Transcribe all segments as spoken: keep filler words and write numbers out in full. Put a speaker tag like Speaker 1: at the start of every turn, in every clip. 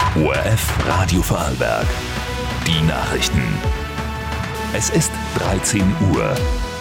Speaker 1: O R F Radio Vorarlberg. Die Nachrichten. Es ist dreizehn Uhr.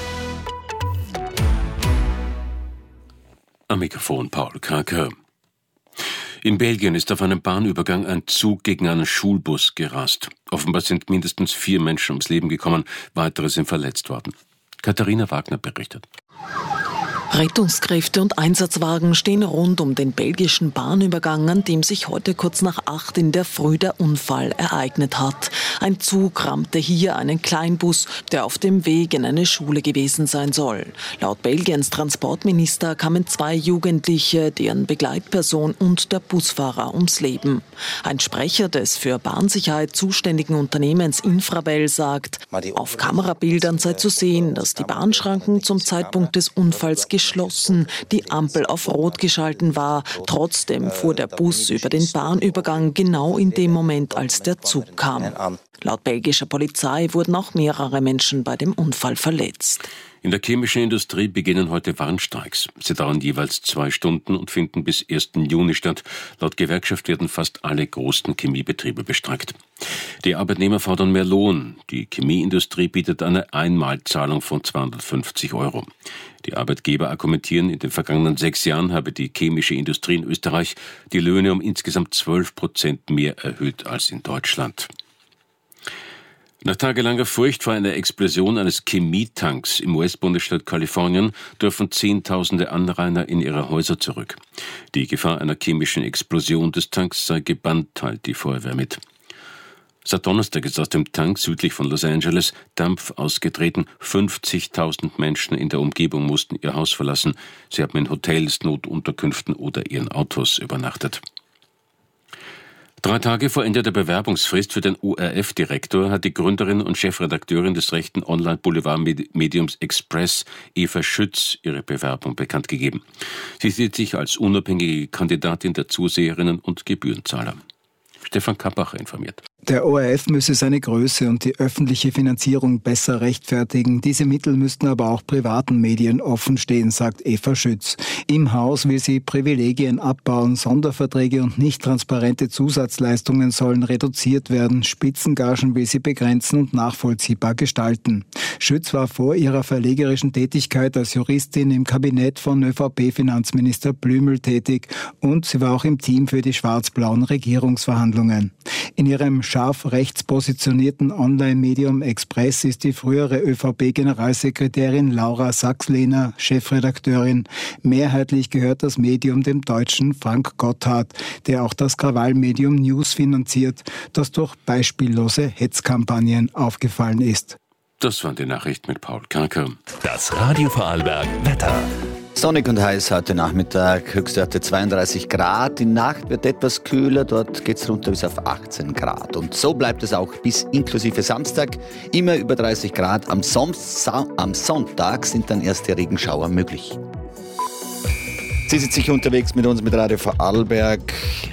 Speaker 2: Am Mikrofon Paul Kraker. In Belgien ist auf einem Bahnübergang ein Zug gegen einen Schulbus gerast. Offenbar sind mindestens vier Menschen ums Leben gekommen, weitere sind verletzt worden. Katharina Wagner berichtet.
Speaker 3: Rettungskräfte und Einsatzwagen stehen rund um den belgischen Bahnübergang, an dem sich heute kurz nach acht in der Früh der Unfall ereignet hat. Ein Zug rammte hier einen Kleinbus, der auf dem Weg in eine Schule gewesen sein soll. Laut Belgiens Transportminister kamen zwei Jugendliche, deren Begleitperson und der Busfahrer ums Leben. Ein Sprecher des für Bahnsicherheit zuständigen Unternehmens Infrabel sagt, auf Kamerabildern sei zu sehen, dass die Bahnschranken zum Zeitpunkt des Unfalls geschlossen, die Ampel auf Rot geschalten war. Trotzdem fuhr der Bus über den Bahnübergang genau in dem Moment, als der Zug kam. Laut belgischer Polizei wurden auch mehrere Menschen bei dem Unfall verletzt.
Speaker 2: In der chemischen Industrie beginnen heute Warnstreiks. Sie dauern jeweils zwei Stunden und finden bis ersten Juni statt. Laut Gewerkschaft werden fast alle großen Chemiebetriebe bestreikt. Die Arbeitnehmer fordern mehr Lohn. Die Chemieindustrie bietet eine Einmalzahlung von zweihundertfünfzig Euro. Die Arbeitgeber argumentieren, in den vergangenen sechs Jahren habe die chemische Industrie in Österreich die Löhne um insgesamt zwölf Prozent mehr erhöht als in Deutschland. Nach tagelanger Furcht vor einer Explosion eines Chemietanks im U S-Bundesstaat Kalifornien dürfen Zehntausende Anrainer in ihre Häuser zurück. Die Gefahr einer chemischen Explosion des Tanks sei gebannt, teilt die Feuerwehr mit. Seit Donnerstag ist aus dem Tank südlich von Los Angeles Dampf ausgetreten. fünfzigtausend Menschen in der Umgebung mussten ihr Haus verlassen. Sie haben in Hotels, Notunterkünften oder ihren Autos übernachtet. Drei Tage vor Ende der Bewerbungsfrist für den O R F-Direktor hat die Gründerin und Chefredakteurin des rechten Online-Boulevard-Mediums Express, Eva Schütz, ihre Bewerbung bekannt gegeben. Sie sieht sich als unabhängige Kandidatin der Zuseherinnen und Gebührenzahler. Stefan Kappacher informiert.
Speaker 4: Der O R F müsse seine Größe und die öffentliche Finanzierung besser rechtfertigen. Diese Mittel müssten aber auch privaten Medien offen stehen, sagt Eva Schütz. Im Haus will sie Privilegien abbauen, Sonderverträge und nicht transparente Zusatzleistungen sollen reduziert werden. Spitzengagen will sie begrenzen und nachvollziehbar gestalten. Schütz war vor ihrer verlegerischen Tätigkeit als Juristin im Kabinett von ÖVP-Finanzminister Blümel tätig und sie war auch im Team für die schwarz-blauen Regierungsverhandlungen. In ihrem scharf rechts positionierten Online-Medium Express ist die frühere ÖVP-Generalsekretärin Laura Sachs-Lehner Chefredakteurin. Mehrheitlich gehört das Medium dem Deutschen Frank Gotthard, der auch das Krawallmedium News finanziert, das durch beispiellose Hetzkampagnen aufgefallen ist.
Speaker 2: Das waren die Nachrichten mit Paul Kraker.
Speaker 1: Das Radio Vorarlberg Wetter.
Speaker 5: Sonnig und heiß heute Nachmittag, Höchstwerte zweiunddreißig Grad. Die Nacht wird etwas kühler, dort geht es runter bis auf achtzehn Grad. Und so bleibt es auch bis inklusive Samstag, immer über dreißig Grad. Am, Son- am Sonntag sind dann erste Regenschauer möglich. Sie sind sicher unterwegs mit uns mit Radio Vorarlberg.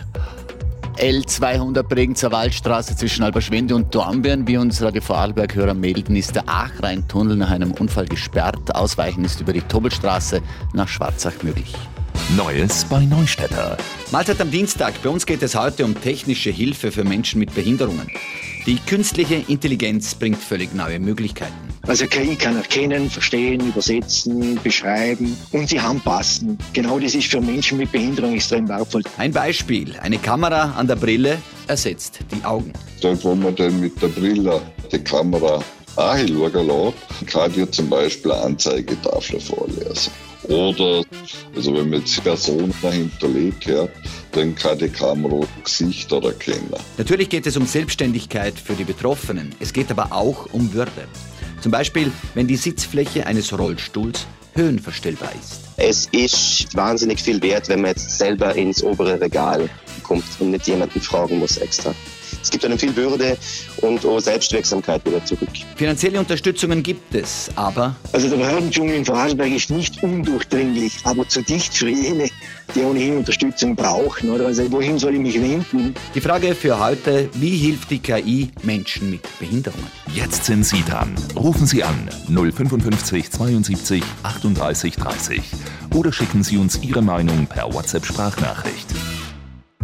Speaker 5: L zweihundert Bregenzer Waldstraße zwischen Alberschwende und Dornbirn. Wie uns Radio Vorarlberg-Hörer melden, ist der Achrhein-Tunnel nach einem Unfall gesperrt. Ausweichen ist über die Tobelstraße nach Schwarzach möglich.
Speaker 1: Neues bei Neustädter.
Speaker 5: Mahlzeit am Dienstag. Bei uns geht es heute um technische Hilfe für Menschen mit Behinderungen. Die künstliche Intelligenz bringt völlig neue Möglichkeiten.
Speaker 6: Also K I kann erkennen, verstehen, übersetzen, beschreiben und sie anpassen. Genau das ist für Menschen mit Behinderung extrem wertvoll.
Speaker 5: Ein Beispiel. Eine Kamera an der Brille ersetzt die Augen.
Speaker 7: Dort, wo man dann mit der Brille die Kamera anschauen lässt, kann dir zum Beispiel eine Anzeigetafel vorlesen. Oder, also wenn man jetzt Personen hinterlegt hat, dann kann die Kamera Gesichter erkennen.
Speaker 5: Natürlich geht es um Selbstständigkeit für die Betroffenen. Es geht aber auch um Würde. Zum Beispiel, wenn die Sitzfläche eines Rollstuhls höhenverstellbar ist.
Speaker 8: Es ist wahnsinnig viel wert, wenn man jetzt selber ins obere Regal kommt und nicht jemanden fragen muss extra. Es gibt einem viel Würde und auch Selbstwirksamkeit wieder zurück.
Speaker 5: Finanzielle Unterstützungen gibt es, aber...
Speaker 6: Also der Behördendschungel in Vorarlberg ist nicht undurchdringlich, aber zu dicht für jene, die ohnehin Unterstützung brauchen. Oder? Also wohin soll ich mich wenden?
Speaker 5: Die Frage für heute, wie hilft die K I Menschen mit Behinderungen?
Speaker 1: Jetzt sind Sie dran. Rufen Sie an null fünfundfünfzig zweiundsiebzig achtunddreißig dreißig oder schicken Sie uns Ihre Meinung per WhatsApp-Sprachnachricht.